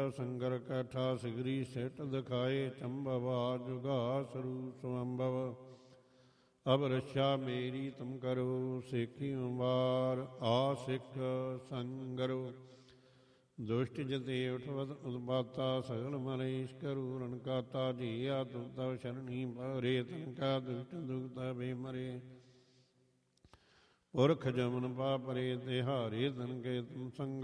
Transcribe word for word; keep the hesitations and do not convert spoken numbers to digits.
ਸੰਗਰ ਕੈਠਾ ਸਿਗਰੀ ਸਿੱਟ ਦਿਖਾਏ ਚੰਬਵਾ ਜੁਗਾ ਸਰੂ ਸਵੰਭਵ ਅਬ ਰਛਾ ਮੇਰੀ ਤੁਮ ਕਰੋ ਸੇਖੀ ਵਾਰ ਆ ਸਿੱਖ ਸੰਗਰੋ ਦੁਸ਼ਟ ਜਤੇ ਉਠਵਤ ਉਦਬਾਤਾ ਸਗਲ ਮਲੇਸ਼ ਕਰੂ ਰਣਕਾਤਾ ਜੀਆ ਤੁਮ ਤਵ ਸ਼ਰਣੀ ਭਰੇ ਤਨ ਕਾ ਦੁਸ਼ਟ ਦੁਖਤਾ ਬੇ ਮਰੇ ਪੁਰਖ ਜਮਨ ਪਾ ਪਰੇ ਤਿਹਾਰੇ ਤਨ ਕੇ ਤੁਮ ਸੰਗ